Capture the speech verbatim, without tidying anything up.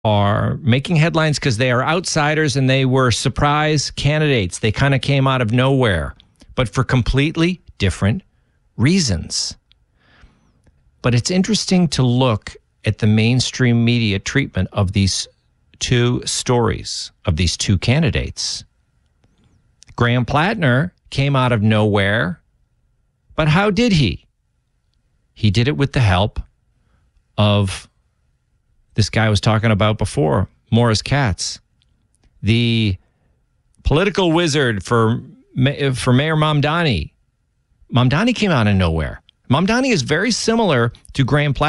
are making headlines because they are outsiders and they were surprise candidates. They kind of came out of nowhere, but for completely different reasons. But it's interesting to look at the mainstream media treatment of these two stories, of these two candidates. Graham Plattner came out of nowhere, but how did he? He did it with the help of this guy I was talking about before, Morris Katz, the political wizard for, for Mayor Mamdani. Mamdani came out of nowhere. Mamdani is very similar to Graham Plattner.